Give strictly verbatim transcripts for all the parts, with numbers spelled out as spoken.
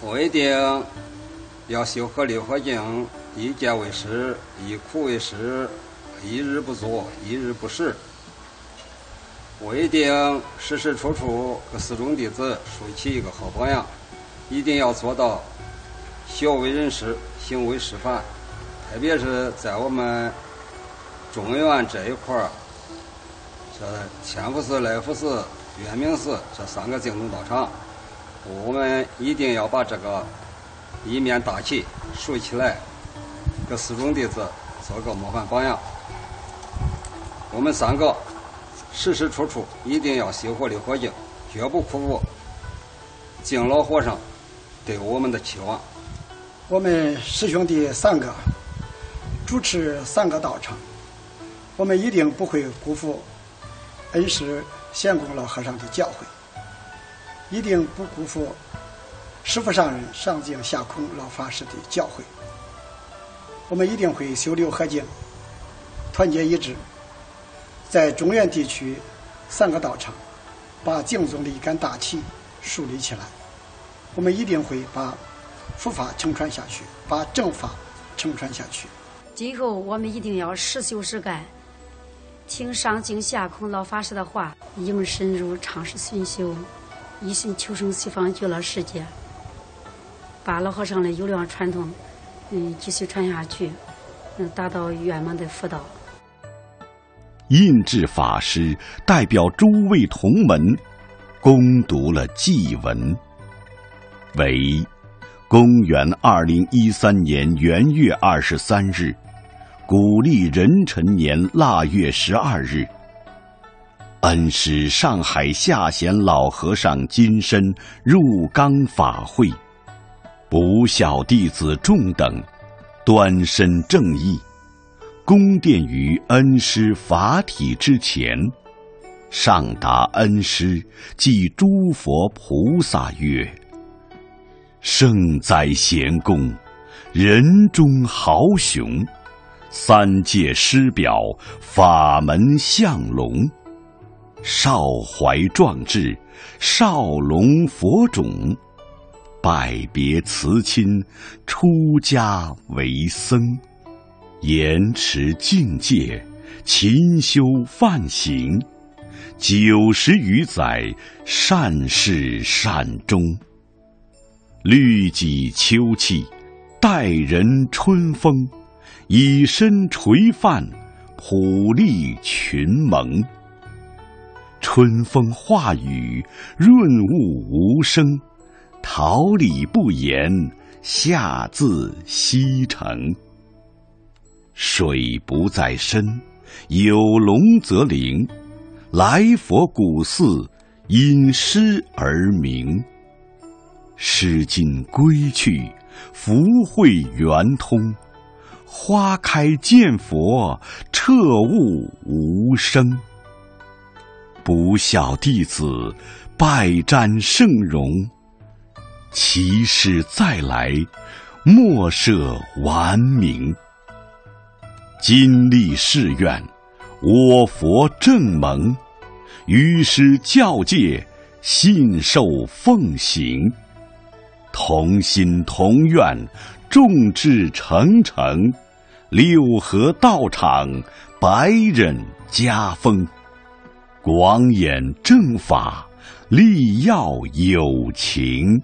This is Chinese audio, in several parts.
我一定要修和立和敬，一戒为师，一苦为师，一日不作，一日不食。我一定时时处处给四众弟子树起一个好榜样，一定要做到学为人师，行为示范。特别是在我们中原这一块儿，这千福寺、来福寺、圆明寺这三个净土道场，我们一定要把这个一面大旗竖起来，给四众弟子做个模范榜样。我们三个时时处处一定要修和立和敬，绝不辜负敬老和尚对我们的期望。 我们师兄弟三个主持三个道场，我们一定不会辜负恩师贤公老和尚的教诲，一定不辜负师父上人上净下空老法师的教诲。我们一定会修六和敬，团结一致，在中原地区三个道场把净宗的一杆大旗树立起来。我们一定会把佛法承传下去，把正法承传下去。 今后我们一定要实修实干，听上净下空老法师的话，应深入常识熏修，一心求生西方极乐世界，把老和尚的优良传统嗯继续传下去，嗯达到圆满的佛道。 印智法师代表诸位同门恭读了祭文，为公元二零一三年元月二十三日，古历壬辰年腊月十二日，恩师上海下贤老和尚金身入冈法会，不孝弟子众等端身正义，恭奠于恩师法体之前，上达恩师即诸佛菩萨曰：圣哉贤公，人中豪雄，三界师表，法门相龙，少怀壮志，少龙佛种，拜别辞亲，出家为僧，严持境界，勤修梵行，九十余载，善事善终，律己秋气，待人春风，以身垂范，普利群蒙。春风化雨，润物无声，桃李不言，下自西城。水不在深，有龙则灵，来佛古寺，因师而名。诗经归去，福慧圆通，花开见佛，彻悟无生。不孝弟子，拜瞻圣容，其师再来，莫设顽名。今立誓愿，我佛正蒙，于师教戒，信受奉行。同心同愿，众志成城，六合道场，百忍家风，广演正法，力耀有情。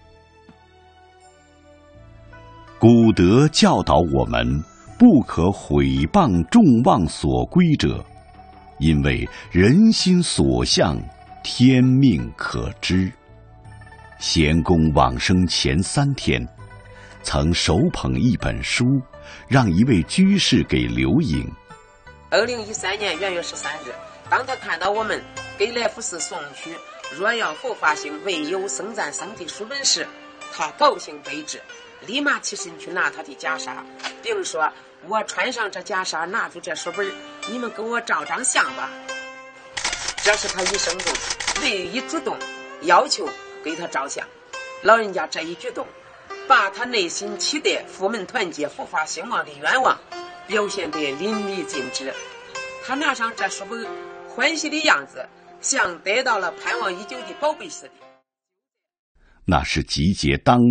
古德教导我们，不可毁谤众望所归者，因为人心所向，天命可知。贤公往生前三天，曾手捧一本书，让一位居士给留影。 二零一三年元月十三日，当他看到我们给来福寺送去若要佛法行唯有僧赞僧的书本时，他高兴悲之，立马起身去拿他的袈裟，并说：我穿上这袈裟，拿住这书本，你们跟我照张相吧。这是他一生中唯一主动要求给他照相。老人家这一举动，把他内心期待佛门团结佛法兴旺的愿望表现得淋漓尽致。他拿上这书本，欢喜的样子像得到了盼望已久的宝贝似的。 那是集结当